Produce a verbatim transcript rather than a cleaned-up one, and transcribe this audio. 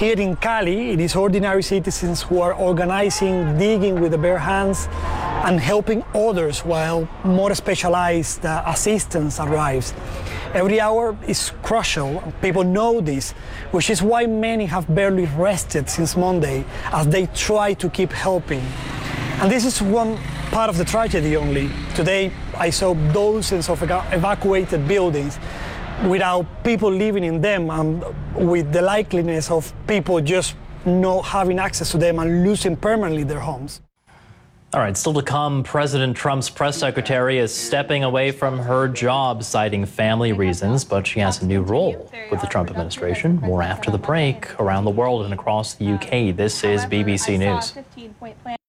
Here in Cali, it is ordinary citizens who are organizing, digging with their bare hands, and helping others while more specialized uh, assistance arrives. Every hour is crucial. People know this, which is why many have barely rested since Monday as they try to keep helping. And this is one part of the tragedy only. Today, I saw dozens of evacuated buildings without people living in them, and with the likeliness of people just not having access to them and losing permanently their homes. All right, still to come, President Trump's press secretary is stepping away from her job, citing family reasons, but she has a new role with the Trump administration. More after the break. Around the world and across the U K, this is B B C News.